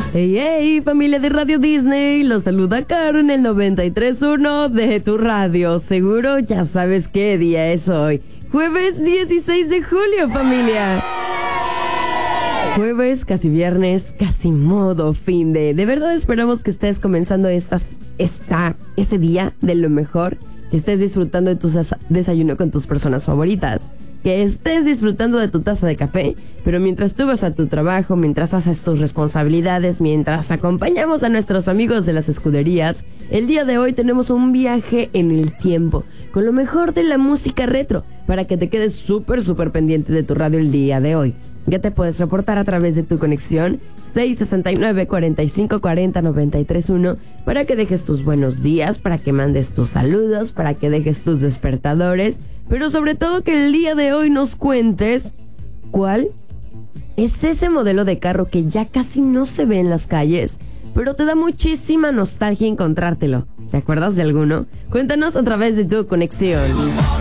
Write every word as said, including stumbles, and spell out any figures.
Hey, hey, familia de Radio Disney, los saluda Caro en el noventa y tres punto uno de tu radio. Seguro ya sabes qué día es hoy. Jueves dieciséis de julio, familia. Jueves, casi viernes, casi modo fin de... De verdad esperamos que estés comenzando estas, esta, este día de lo mejor. Que estés disfrutando de tu desayuno con tus personas favoritas. Que estés disfrutando de tu taza de café, pero mientras tú vas a tu trabajo, mientras haces tus responsabilidades, mientras acompañamos a nuestros amigos de las escuderías, el día de hoy tenemos un viaje en el tiempo, con lo mejor de la música retro, para que te quedes súper, súper pendiente de tu radio el día de hoy. Ya te puedes reportar a través de tu conexión seis sesenta y nueve, cuarenta y cinco cuarenta, noventa y tres uno para que dejes tus buenos días, para que mandes tus saludos, para que dejes tus despertadores, pero sobre todo que el día de hoy nos cuentes cuál es ese modelo de carro que ya casi no se ve en las calles, pero te da muchísima nostalgia encontrártelo. ¿Te acuerdas de alguno? Cuéntanos a través de tu conexión.